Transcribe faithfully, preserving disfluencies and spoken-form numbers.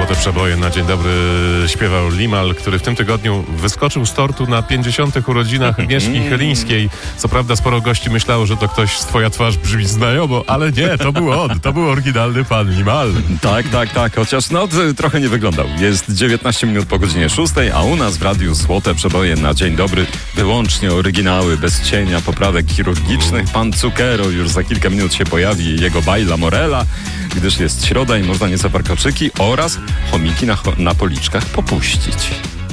Złote Przeboje na Dzień Dobry śpiewał Limal, który w tym tygodniu wyskoczył z tortu na pięćdziesiątych urodzinach Agnieszki Chylińskiej. Co prawda sporo gości myślało, że to ktoś z Twoja twarz brzmi znajomo, ale nie, to był on, to był oryginalny pan Limal. Tak, tak, tak, chociaż no trochę nie wyglądał. Jest dziewiętnaście minut po godzinie szóstej, a u nas w radiu Złote Przeboje na Dzień Dobry wyłącznie oryginały, bez cienia poprawek chirurgicznych. Pan Cukero już za kilka minut się pojawi, jego Bajla Morela, gdyż jest środa i można nieco warkoczyki oraz chomiki na, na policzkach popuścić.